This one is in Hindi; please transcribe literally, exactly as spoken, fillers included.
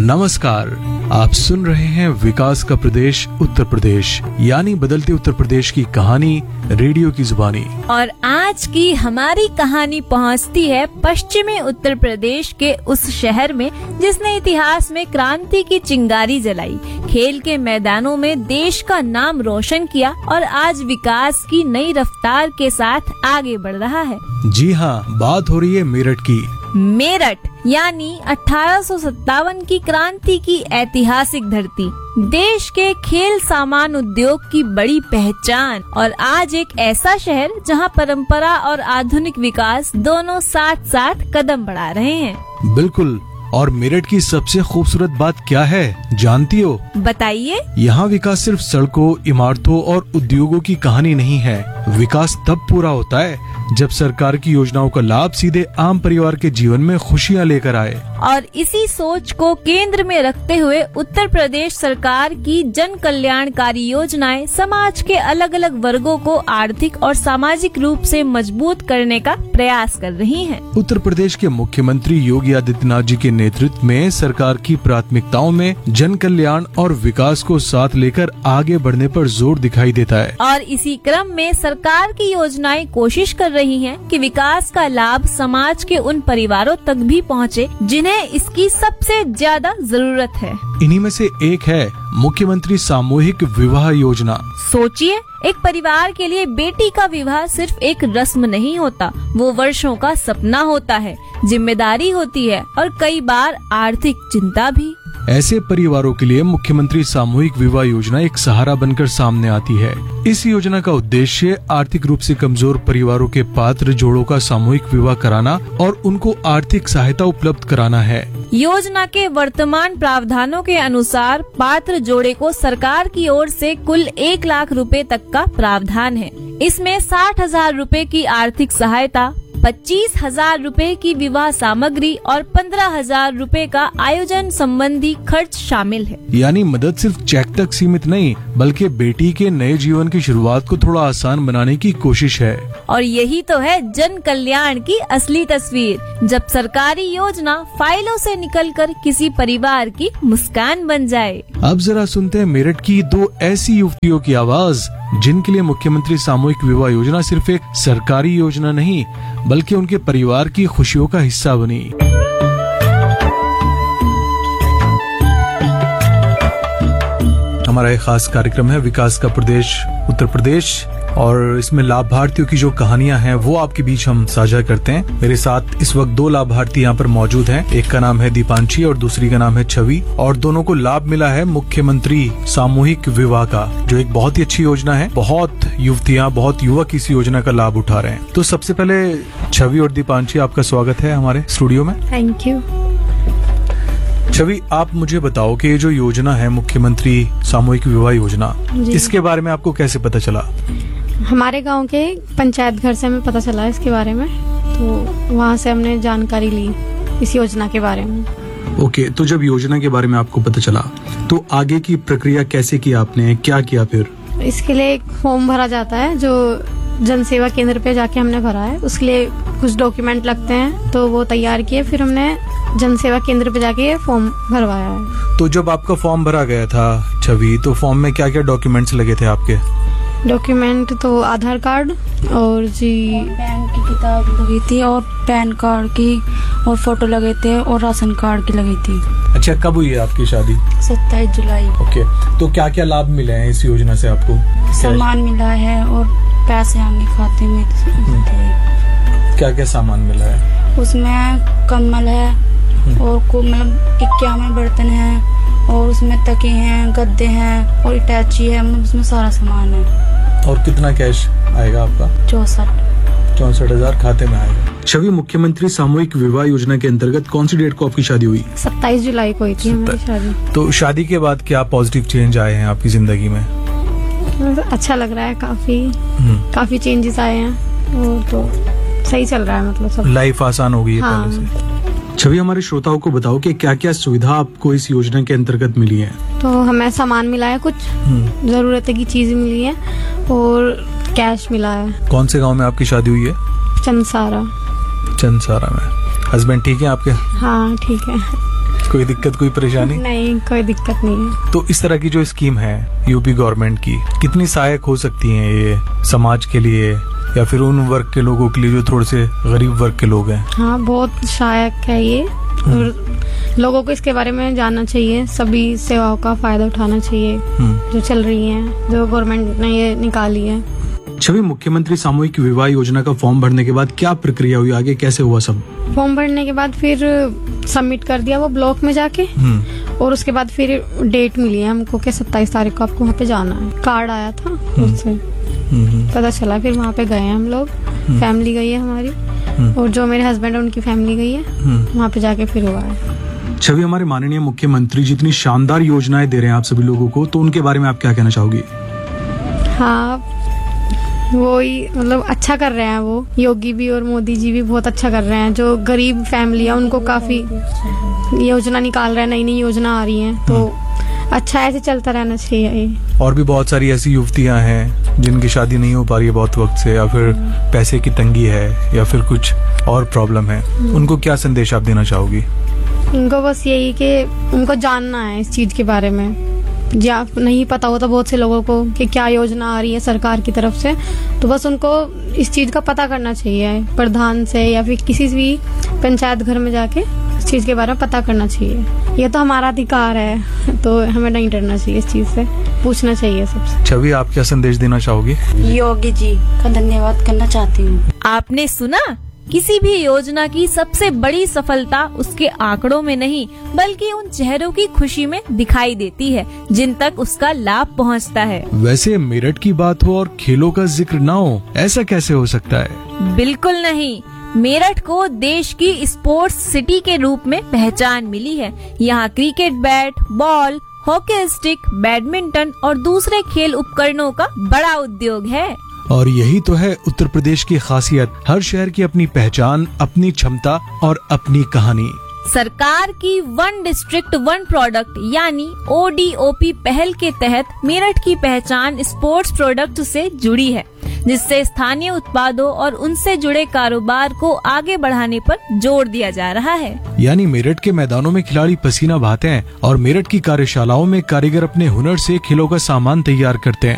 नमस्कार, आप सुन रहे हैं विकास का प्रदेश उत्तर प्रदेश, यानी बदलते उत्तर प्रदेश की कहानी रेडियो की जुबानी। और आज की हमारी कहानी पहुंचती है पश्चिमी उत्तर प्रदेश के उस शहर में जिसने इतिहास में क्रांति की चिंगारी जलाई, खेल के मैदानों में देश का नाम रोशन किया और आज विकास की नई रफ्तार के साथ आगे बढ़ रहा है। जी हाँ, बात हो रही है मेरठ की। मेरठ यानी अठारह सौ सत्तावन की क्रांति की ऐतिहासिक धरती, देश के खेल सामान उद्योग की बड़ी पहचान और आज एक ऐसा शहर जहां परंपरा और आधुनिक विकास दोनों साथ साथ कदम बढ़ा रहे हैं। बिल्कुल, और मेरठ की सबसे खूबसूरत बात क्या है जानती हो? बताइए। यहाँ विकास सिर्फ सड़कों, इमारतों और उद्योगों की कहानी नहीं है। विकास तब पूरा होता है जब सरकार की योजनाओं का लाभ सीधे आम परिवार के जीवन में खुशियाँ लेकर आए। और इसी सोच को केंद्र में रखते हुए उत्तर प्रदेश सरकार की जन कल्याणकारी योजनाएं समाज के अलग अलग वर्गों को आर्थिक और सामाजिक रूप से मजबूत करने का प्रयास कर रही हैं। उत्तर प्रदेश के मुख्यमंत्री योगी आदित्यनाथ जी के नेतृत्व में सरकार की प्राथमिकताओं में जन कल्याण और विकास को साथ लेकर आगे बढ़ने पर जोर दिखाई देता है। और इसी क्रम में सरकार की योजनाएं कोशिश कर रही हैं कि विकास का लाभ समाज के उन परिवारों तक भी पहुंचे जिन्हें इसकी सबसे ज्यादा जरूरत है। इन्हीं में से एक है मुख्यमंत्री सामूहिक विवाह योजना। सोचिए, एक परिवार के लिए बेटी का विवाह सिर्फ एक रस्म नहीं होता, वो वर्षों का सपना होता है, जिम्मेदारी होती है और कई बार आर्थिक चिंता भी। ऐसे परिवारों के लिए मुख्यमंत्री सामूहिक विवाह योजना एक सहारा बनकर सामने आती है। इस योजना का उद्देश्य आर्थिक रूप से कमजोर परिवारों के पात्र जोड़ों का सामूहिक विवाह कराना और उनको आर्थिक सहायता उपलब्ध कराना है। योजना के वर्तमान प्रावधानों के अनुसार पात्र जोड़े को सरकार की ओर से कुल एक लाख रुपए तक का प्रावधान है। इसमें साठ हजार रूपए की आर्थिक सहायता, पच्चीस हजार रूपए की विवाह सामग्री और पंद्रह हजार रूपए का आयोजन संबंधी खर्च शामिल है। यानी मदद सिर्फ चेक तक सीमित नहीं, बल्कि बेटी के नए जीवन की शुरुआत को थोड़ा आसान बनाने की कोशिश है। और यही तो है जन कल्याण की असली तस्वीर, जब सरकारी योजना फाइलों से निकलकर किसी परिवार की मुस्कान बन जाए। अब जरा सुनते हैं मेरठ की दो ऐसी युवतियों की आवाज जिनके लिए मुख्यमंत्री सामूहिक विवाह योजना सिर्फ एक सरकारी योजना नहीं, बल्कि उनके परिवार की खुशियों का हिस्सा बनी। हमारा एक खास कार्यक्रम है विकास का प्रदेश उत्तर प्रदेश, और इसमें लाभार्थियों की जो कहानियां हैं वो आपके बीच हम साझा करते हैं। मेरे साथ इस वक्त दो लाभार्थी यहाँ पर मौजूद हैं। एक का नाम है दीपांशी और दूसरी का नाम है छवि, और दोनों को लाभ मिला है मुख्यमंत्री सामूहिक विवाह का, जो एक बहुत ही अच्छी योजना है। बहुत युवतियाँ, बहुत युवक इस योजना का लाभ उठा रहे हैं। तो सबसे पहले छवि और दीपांशी, आपका स्वागत है हमारे स्टूडियो में। Thank you. छवि, आप मुझे बताओ कि ये जो योजना है मुख्यमंत्री सामूहिक विवाह योजना, इसके बारे में आपको कैसे पता चला? हमारे गांव के पंचायत घर से हमें पता चला इसके बारे में, तो वहाँ से हमने जानकारी ली इस योजना के बारे में। ओके, तो जब योजना के बारे में आपको पता चला तो आगे की प्रक्रिया कैसे की आपने, क्या किया फिर? इसके लिए एक फॉर्म भरा जाता है जो जन सेवा केंद्र पे जाके हमने भरा है। उसके लिए कुछ डॉक्यूमेंट लगते हैं, तो वो तैयार किए, फिर हमने जन सेवा केंद्र पे जाके ये फॉर्म भरवाया है। तो जब आपका फॉर्म भरा गया था छवि, तो फॉर्म में क्या क्या डॉक्यूमेंट्स लगे थे आपके? डॉक्यूमेंट तो आधार कार्ड और जी बैंक की किताब लगी थी और पैन कार्ड की और फोटो लगे थे और राशन कार्ड की लगी थी। अच्छा, कब हुई है आपकी शादी? सत्ताईस जुलाई। ओके, तो क्या क्या लाभ मिले हैं इस योजना से आपको? सामान मिला है और पैसे आगे खाते में थे। क्या क्या सामान मिला है? उसमें कम्बल है और को मतलब इक्यावन बर्तन है और उसमें तकिए हैं, गद्दे हैं और इटैची है, मतलब उसमें सारा सामान है। और कितना कैश आएगा आपका? चौसठ चौसठ हजार खाते में आएगा। छवि, मुख्यमंत्री सामूहिक विवाह योजना के अंतर्गत कौन सी डेट को आपकी शादी हुई? सत्ताईस जुलाई को हुई थी हमारी शादी। तो शादी के बाद क्या पॉजिटिव चेंज आए हैं आपकी जिंदगी में? अच्छा लग रहा है, काफी काफी चेंजेस आए हैं और तो सही चल रहा है, मतलब सब लाइफ आसान हो गई है हाँ। पहले से। छवि, हमारे श्रोताओं को बताओ कि क्या क्या सुविधा आपको इस योजना के अंतर्गत मिली है? तो हमें सामान मिला है, कुछ जरूरत की चीज मिली है और कैश मिला है। कौन से गांव में आपकी शादी हुई है? चंदसारा। चंदसारा में। हस्बैंड ठीक है आपके? हाँ ठीक है। कोई दिक्कत, कोई परेशानी? नहीं, कोई दिक्कत नहीं है। तो इस तरह की जो स्कीम है यूपी गवर्नमेंट की, कितनी सहायक हो सकती हैं ये समाज के लिए या फिर उन वर्ग के लोगों के लिए जो थोड़े से गरीब वर्ग के लोग हैं? हाँ, बहुत सहायक है ये और लोगों को इसके बारे में जानना चाहिए। सभी सेवाओं का फायदा उठाना चाहिए जो चल रही हैं, जो गवर्नमेंट ने ये निकाली है। छवि, मुख्यमंत्री सामूहिक विवाह योजना का फॉर्म भरने के बाद क्या प्रक्रिया हुई, आगे कैसे हुआ सब? फॉर्म भरने के बाद फिर सबमिट कर दिया वो ब्लॉक में जाके, और उसके बाद फिर डेट मिली है हमको कि सत्ताईस तारीख को आपको वहाँ पे जाना है। कार्ड आया था उससे पता चला, फिर वहाँ पे गए हैं हम लोग, फैमिली गई है हमारी, और जो मेरे हस्बैंड है उनकी फैमिली गई है, वहाँ पे जाके फिर हुआ है। छवि, हमारे माननीय मुख्यमंत्री जितनी शानदार योजनाएं दे रहे हैं आप सभी लोगों को, तो उनके बारे में आप क्या कहना चाहोगी? हाँ, वो ही मतलब अच्छा कर रहे हैं वो, योगी भी और मोदी जी भी बहुत अच्छा कर रहे हैं। जो गरीब फैमिली है उनको काफी योजना निकाल रहे हैं, नई नई योजना आ रही हैं, तो अच्छा ऐसे चलता रहना चाहिए। और भी बहुत सारी ऐसी युवतियां हैं जिनकी शादी नहीं हो पा रही है बहुत वक्त से, या फिर पैसे की तंगी है या फिर कुछ और प्रॉब्लम है, उनको क्या संदेश आप देना चाहोगी? उनको बस यही कि उनको जानना है इस चीज के बारे में, या नहीं पता होता बहुत से लोगों को कि क्या योजना आ रही है सरकार की तरफ से, तो बस उनको इस चीज का पता करना चाहिए प्रधान से या फिर किसी भी पंचायत घर में जाके इस चीज के बारे में पता करना चाहिए। ये तो हमारा अधिकार है, तो हमें नहीं डरना चाहिए, इस चीज से पूछना चाहिए सबसे। छवि, आप क्या संदेश देना चाहोगी? योगी जी का धन्यवाद करना चाहती हूँ। आपने सुना, किसी भी योजना की सबसे बड़ी सफलता उसके आंकड़ों में नहीं बल्कि उन चेहरों की खुशी में दिखाई देती है जिन तक उसका लाभ पहुंचता है। वैसे मेरठ की बात हो और खेलों का जिक्र ना हो, ऐसा कैसे हो सकता है? बिल्कुल नहीं, मेरठ को देश की स्पोर्ट्स सिटी के रूप में पहचान मिली है। यहाँ cricket bat, ball, hockey stick, badminton और दूसरे खेल उपकरणों का बड़ा उद्योग है। और यही तो है उत्तर प्रदेश की खासियत, हर शहर की अपनी पहचान, अपनी क्षमता और अपनी कहानी। सरकार की वन डिस्ट्रिक्ट वन प्रोडक्ट यानी ओ डी ओ पी पहल के तहत मेरठ की पहचान स्पोर्ट्स प्रोडक्ट से जुड़ी है, जिससे स्थानीय उत्पादों और उनसे जुड़े कारोबार को आगे बढ़ाने पर जोर दिया जा रहा है। यानी मेरठ के मैदानों में खिलाड़ी पसीना बहाते हैं और मेरठ की कार्यशालाओं में कारीगर अपने हुनर से खेलों का सामान तैयार करते हैं।